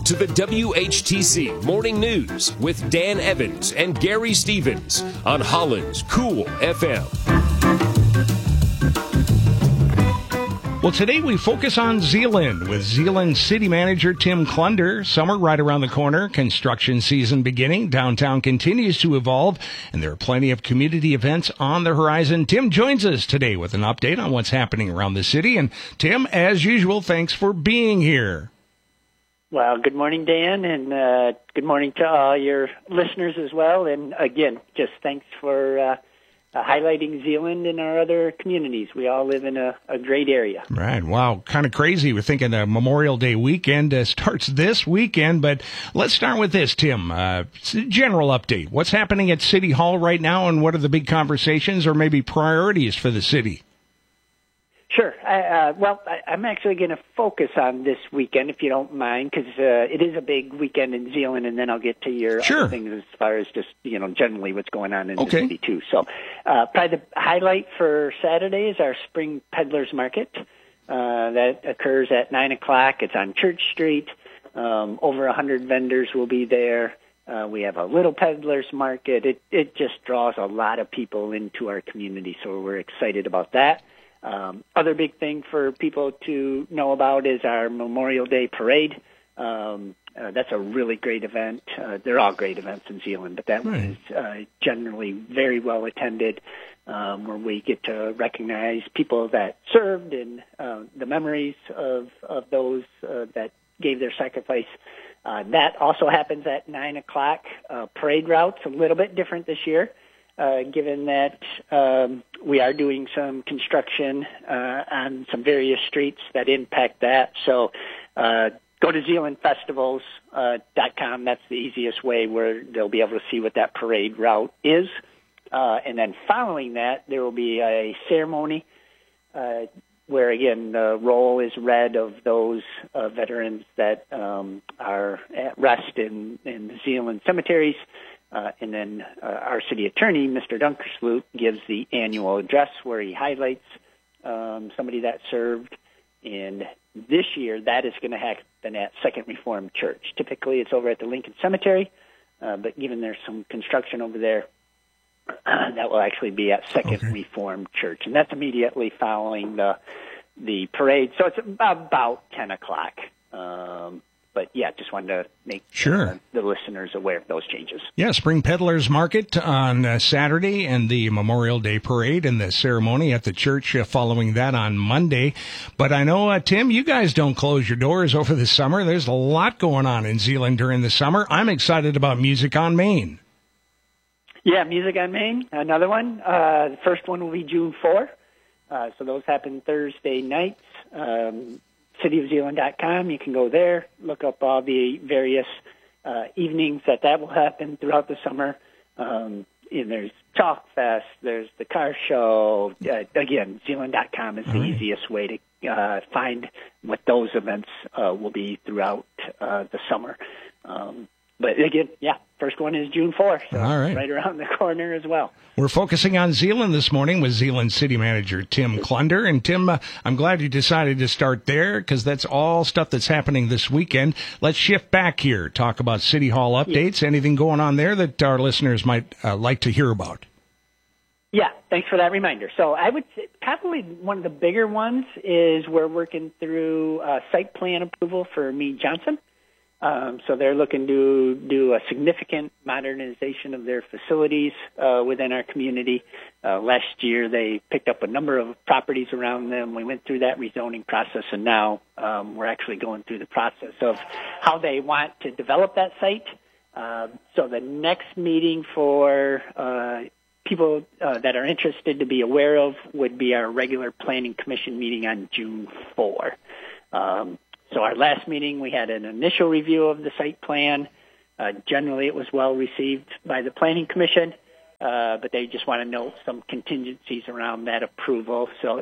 to the WHTC Morning News with Dan Evans and Gary Stevens on Holland's Cool FM. Well, today we focus on Zeeland with Zeeland City Manager Tim Clunder. Summer right around the corner, construction season beginning, downtown continues to evolve, and there are plenty of community events on the horizon. Tim joins us today with an update on what's happening around the city. And Tim, as usual, thanks for being here. Well, good morning, Dan, and good morning to all your listeners as well. And again, just thanks for highlighting Zeeland and our other communities. We all live in a great area. Right. Wow. Kind of crazy. We're thinking Memorial Day weekend starts this weekend, but let's start with this, Tim. General update. What's happening at City Hall right now, and what are the big conversations or maybe priorities for the city? Sure. I'm actually going to focus on this weekend, if you don't mind, because it is a big weekend in Zeeland, and then I'll get to your other things as far as just, generally what's going on in the city, too. So probably the highlight for Saturday is our Spring Peddlers Market. That occurs at 9 o'clock. It's on Church Street. Over 100 vendors will be there. We have a little peddlers market. It just draws a lot of people into our community, so we're excited about that. Other big thing for people to know about is our Memorial Day Parade. That's a really great event. They're all great events in Zeeland, but that one is generally very well attended, where we get to recognize people that served and the memories of those that gave their sacrifice. That also happens at 9 o'clock. Parade route's a little bit different this year. Given that we are doing some construction on some various streets that impact that. So go to ZeelandFestivals.com. That's the easiest way where they'll be able to see what that parade route is. And then following that, there will be a ceremony where, again, the roll is read of those veterans that are at rest in the Zeeland cemeteries. And then our city attorney, Mr. Dunkersloot, gives the annual address where he highlights somebody that served. And this year, that is going to happen at Second Reformed Church. Typically, it's over at the Lincoln Cemetery, but given there's some construction over there, that will actually be at Second Reformed Church. And that's immediately following the parade. So it's about 10 o'clock. But, yeah, just wanted to make the listeners aware of those changes. Yeah, Spring Peddlers Market on Saturday and the Memorial Day Parade and the ceremony at the church following that on Monday. But I know, Tim, you guys don't close your doors over the summer. There's a lot going on in Zeeland during the summer. I'm excited about Music on Main. Yeah, Music on Main, another one. The first one will be June 4. So those happen Thursday nights. cityofzeeland.com. You can go there, look up all the various evenings that will happen throughout the summer. There's Talk Fest, there's the car show. Again, Zeeland.com is the easiest way to find what those events will be throughout the summer. But again, first one is June 4th, so right around the corner as well. We're focusing on Zeeland this morning with Zeeland City Manager Tim Clunder. And Tim, I'm glad you decided to start there because that's all stuff that's happening this weekend. Let's shift back here, talk about City Hall updates. Yeah. Anything going on there that our listeners might like to hear about? Yeah, thanks for that reminder. So I would say probably one of the bigger ones is we're working through site plan approval for Meade Johnson. So they're looking to do a significant modernization of their facilities within our community. Last year, they picked up a number of properties around them. We went through that rezoning process, and now we're actually going through the process of how they want to develop that site. So the next meeting for people that are interested to be aware of would be our regular Planning Commission meeting on June 4. So our last meeting, we had an initial review of the site plan. Generally, it was well received by the Planning Commission, but they just want to note some contingencies around that approval. So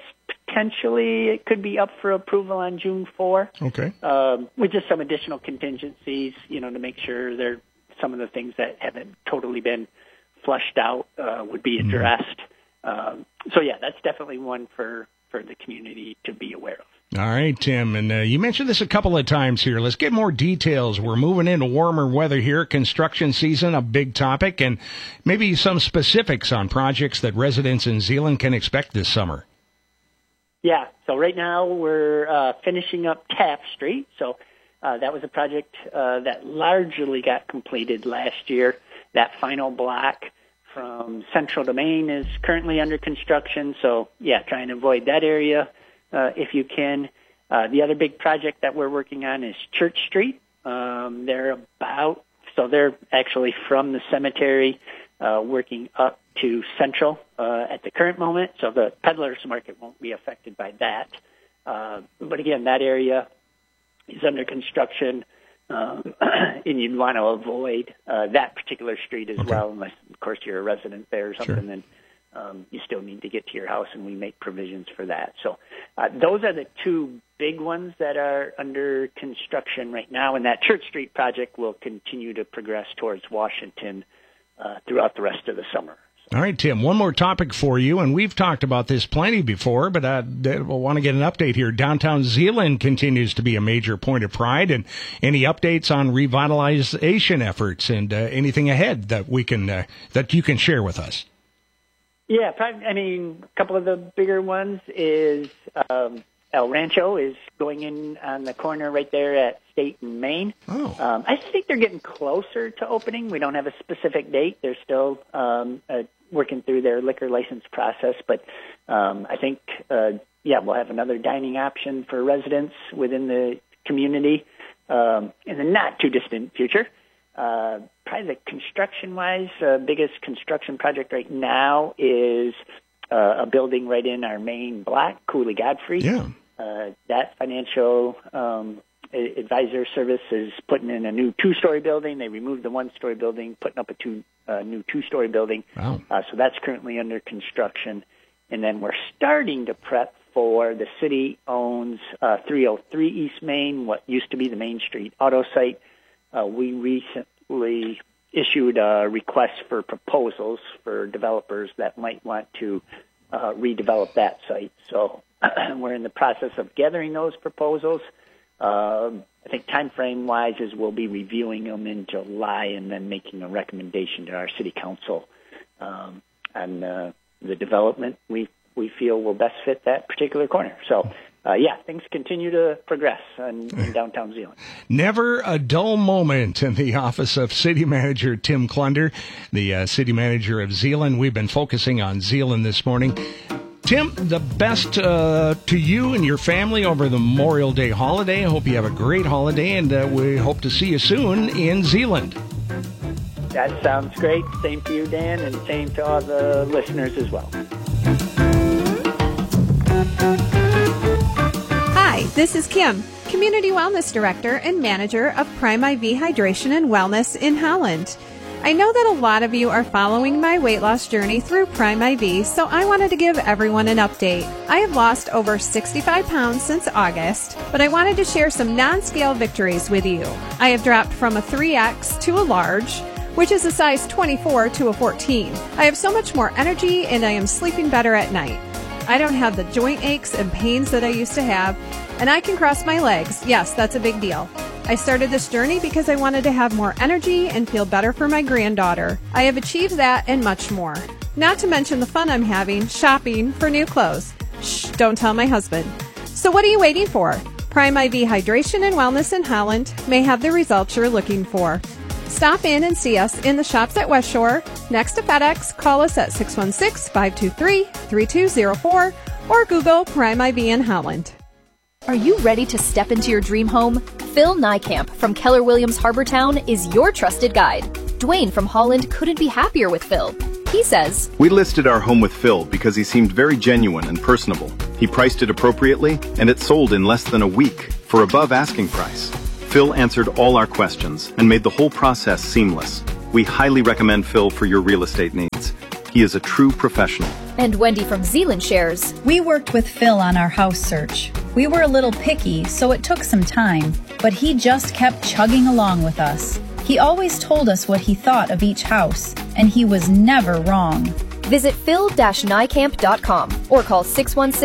it could be up for approval on June 4. Okay. With just some additional contingencies, to make sure some of the things that haven't totally been flushed out would be addressed. So that's definitely one for the community to be aware of. All right, Tim, and you mentioned this a couple of times here. Let's get more details. We're moving into warmer weather here. Construction season, a big topic, and maybe some specifics on projects that residents in Zeeland can expect this summer. Yeah, so right now we're finishing up Taft Street. So that was a project that largely got completed last year. That final block from Central to Main is currently under construction. So, yeah, try and avoid that area if you can. The other big project that we're working on is Church Street. They're actually from the cemetery working up to Central at the current moment. So the Peddlers Market won't be affected by that. But again, that area is under construction, and you'd want to avoid that particular street as well, unless, of course, you're a resident there or something. Sure. Then you still need to get to your house, and we make provisions for that. So those are the two big ones that are under construction right now, and that Church Street project will continue to progress towards Washington throughout the rest of the summer. All right, Tim, one more topic for you, and we've talked about this plenty before, but I want to get an update here. Downtown Zeeland continues to be a major point of pride, and any updates on revitalization efforts and anything ahead that we can that you can share with us? Yeah, a couple of the bigger ones is El Rancho is going in on the corner right there at State and Main. Oh. I think they're getting closer to opening. We don't have a specific date. They're still working through their liquor license process, but I think, we'll have another dining option for residents within the community in the not-too-distant future. Probably the construction-wise, biggest construction project right now is a building right in our main block, Cooley Godfrey. Yeah. That financial advisor service is putting in a new 2-story building. They removed the 1-story building, putting up a new 2-story building. Wow. So that's currently under construction. And then we're starting to prep for the city owns 303 East Main, what used to be the Main Street Auto Site. We recently issued a request for proposals for developers that might want to redevelop that site. So we're in the process of gathering those proposals. I think time frame wise is we'll be reviewing them in July and then making a recommendation to our city council on the development we feel will best fit that particular corner. So things continue to progress in downtown Zeeland. Never a dull moment in the office of City Manager Tim Clunder, the City Manager of Zeeland. We've been focusing on Zeeland this morning. Tim, the best to you and your family over the Memorial Day holiday. I hope you have a great holiday, and we hope to see you soon in Zeeland. That sounds great. Same to you, Dan, and same to all the listeners as well. Hi, this is Kim, Community Wellness Director and Manager of Prime IV Hydration and Wellness in Holland. I know that a lot of you are following my weight loss journey through Prime IV, so I wanted to give everyone an update. I have lost over 65 pounds since August, but I wanted to share some non-scale victories with you. I have dropped from a 3X to a large, which is a size 24 to a 14. I have so much more energy and I am sleeping better at night. I don't have the joint aches and pains that I used to have, and I can cross my legs. Yes, that's a big deal. I started this journey because I wanted to have more energy and feel better for my granddaughter. I have achieved that and much more. Not to mention the fun I'm having shopping for new clothes. Shh, don't tell my husband. So what are you waiting for? Prime IV Hydration and Wellness in Holland may have the results you're looking for. Stop in and see us in the shops at West Shore, next to FedEx. Call us at 616-523-3204 or Google Prime IV in Holland. Are you ready to step into your dream home? Phil Niekamp from Keller Williams Harbortown is your trusted guide. Dwayne from Holland couldn't be happier with Phil. He says, "We listed our home with Phil because he seemed very genuine and personable. He priced it appropriately, and it sold in less than a week for above asking price. Phil answered all our questions and made the whole process seamless. We highly recommend Phil for your real estate needs. He is a true professional." And Wendy from Zeeland shares, "We worked with Phil on our house search. We were a little picky, so it took some time, but he just kept chugging along with us. He always told us what he thought of each house, and he was never wrong." Visit phil-niekamp.com or call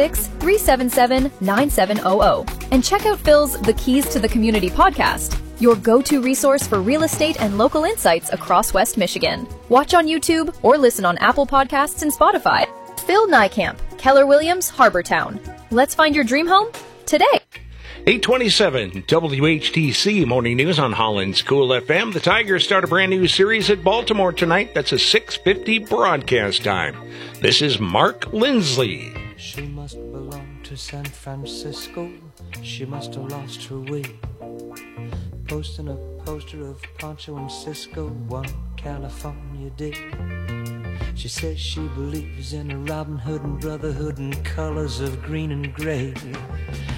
877-377-9700. And check out Phil's The Keys to the Community podcast, your go-to resource for real estate and local insights across West Michigan. Watch on YouTube or listen on Apple Podcasts and Spotify. Phil Niekamp, Keller Williams, Harbortown. Let's find your dream home today. 827 WHTC Morning News on Holland's Cool FM. The Tigers start a brand new series at Baltimore tonight. That's a 6:50 broadcast time. This is Mark Lindsley. She must belong to San Francisco. She must have lost her way. Posting a poster of Pancho and Cisco one California day. She says she believes in a Robin Hood and brotherhood and colors of green and gray.